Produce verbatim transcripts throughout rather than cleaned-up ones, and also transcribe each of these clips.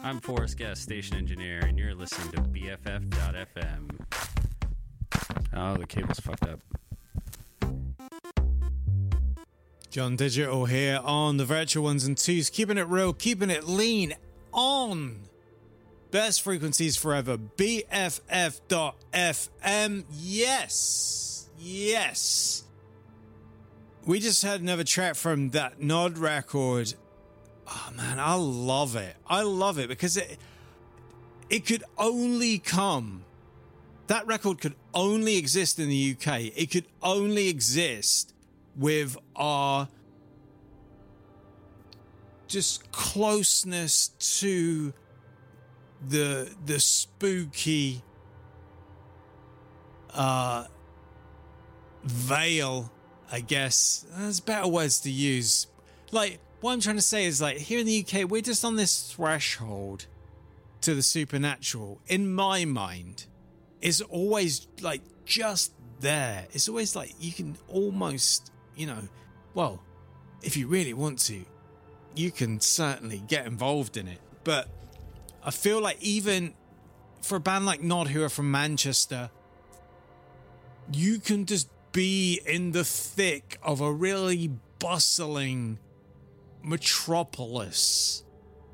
I'm Forrest Guest, station engineer, and you're listening to B F F dot F M. Oh, the cable's fucked up. John Digital here on the Virtual Ones and Twos, keeping it real, keeping it lean, on best frequencies forever, B F F dot F M. Yes, yes. We just had another track from that Nod record. Oh man, I love it. I love it because it it could only come. That record could only exist in the U K. It could only exist with our just closeness to the the spooky uh veil, I guess. There's better words to use. Like, what I'm trying to say is, like, here in the U K, we're just on this threshold to the supernatural. In my mind, it's always, like, just there. It's always like you can almost, you know, well, if you really want to, you can certainly get involved in it. But I feel like even for a band like Nod, who are from Manchester, you can just be in the thick of a really bustling metropolis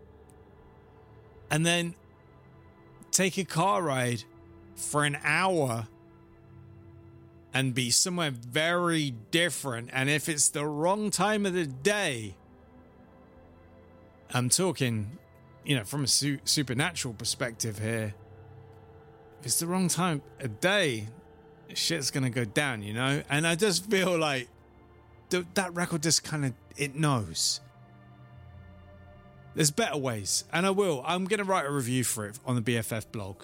and then take a car ride for an hour and be somewhere very different. And if it's the wrong time of the day, I'm talking, you know, from a su- supernatural perspective here, if it's the wrong time of day, shit's gonna go down, you know. And I just feel like th- that record just kind of, it knows there's better ways, and I will. I'm going to write a review for it on the B F F blog.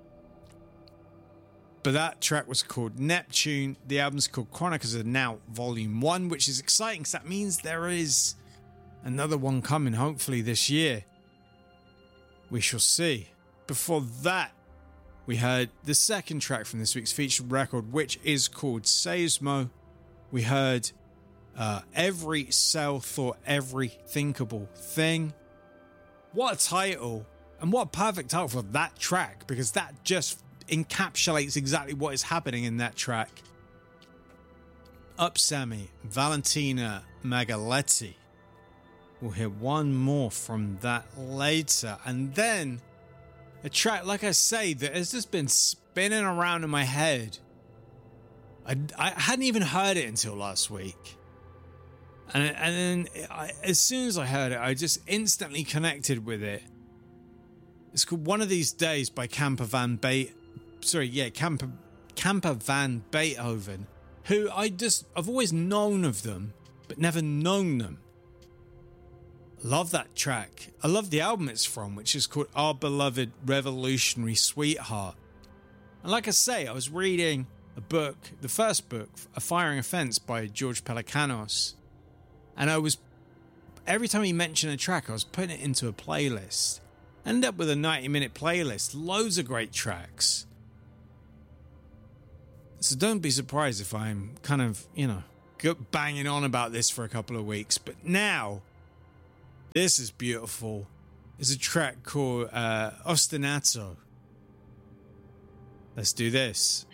But that track was called Neptune. The album's called Chronicles of the Now Volume one, which is exciting because that means there is another one coming, hopefully this year. We shall see. Before that, we heard the second track from this week's featured record, which is called Seismo. We heard uh, Every Cell Thought Every Thinkable Thing. What a title, and what a perfect title for that track, because that just encapsulates exactly what is happening in that track. Up Sammy, Valentina Magaletti. We'll hear one more from that later, and then a track, like I say, that has just been spinning around in my head. I, I hadn't even heard it until last week. And, and then I, as soon as I heard it, I just instantly connected with it. It's called One of These Days by Camper Van Be- Sorry, yeah, Camper, Camper Van Beethoven, who I just, I've always known of them, but never known them. Love that track. I love the album it's from, which is called Our Beloved Revolutionary Sweetheart. And like I say, I was reading a book, the first book, A Firing Offense by George Pelecanos. And I was, every time he mentioned a track, I was putting it into a playlist. Ended up with a ninety minute playlist, loads of great tracks. So don't be surprised if I'm kind of, you know, banging on about this for a couple of weeks. But now, this is beautiful. It's a track called uh, Ostinato. Let's do this.